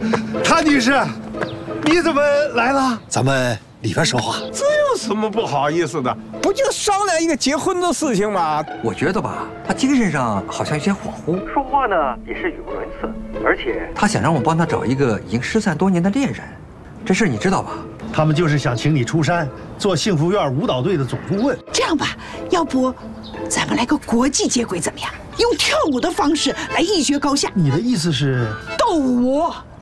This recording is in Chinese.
谭女士，你怎么来了？ 咱们里边说话。 这有什么不好意思的？ 不就商量一个结婚的事情吗？ 我觉得吧，他精神上好像有些恍惚， 说话呢也是语无伦次，而且他想让我帮他找一个已经失散多年的恋人，这事你知道吧？ 他们就是想请你出山做幸福院舞蹈队的总顾问。 这样吧，要不咱们来个国际接轨怎么样？用跳舞的方式来一决高下。 你的意思是？ 斗舞。